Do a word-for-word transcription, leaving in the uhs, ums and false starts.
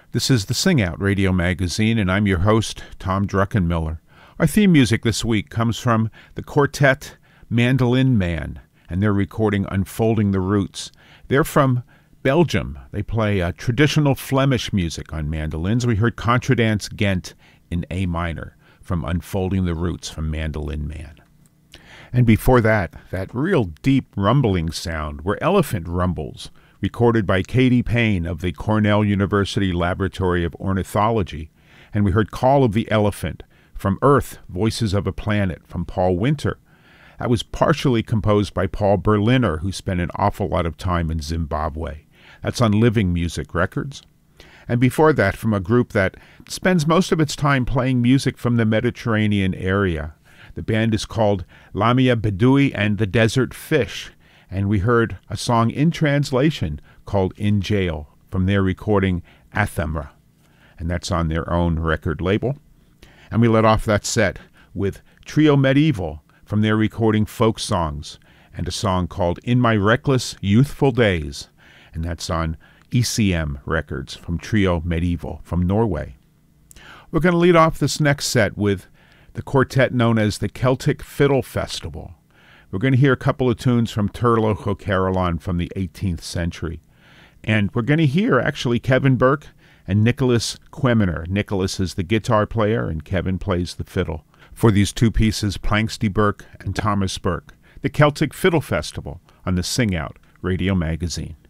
This is the Sing Out Radio Magazine, and I'm your host, Tom Druckenmiller. Our theme music this week comes from the quartet Mandolin Man, and they're recording Unfolding the Roots. They're from Belgium. They play uh, traditional Flemish music on mandolins. We heard Contradance Ghent in A minor from Unfolding the Roots from Mandolin Man. And before that, that real deep rumbling sound were elephant rumbles, recorded by Katie Payne of the Cornell University Laboratory of Ornithology. And we heard Call of the Elephant from Earth, Voices of a Planet from Paul Winter. That was partially composed by Paul Berliner, who spent an awful lot of time in Zimbabwe. That's on Living Music Records. And before that, from a group that spends most of its time playing music from the Mediterranean area. The band is called Lamia Bedoui and the Desert Fish. And we heard a song in translation called In Jail from their recording Athamra. And that's on their own record label. And we let off that set with Trio Medieval from their recording Folk Songs and a song called In My Reckless Youthful Days. And that's on E C M Records from Trio Medieval from Norway. We're going to lead off this next set with the quartet known as the Celtic Fiddle Festival. We're going to hear a couple of tunes from Turlough O'Carolan from the eighteenth century. And we're going to hear, actually, Kevin Burke and Nicholas Queminer. Nicholas is the guitar player, and Kevin plays the fiddle. For these two pieces, Planxty Burke and Thomas Burke. The Celtic Fiddle Festival on the Sing Out Radio Magazine.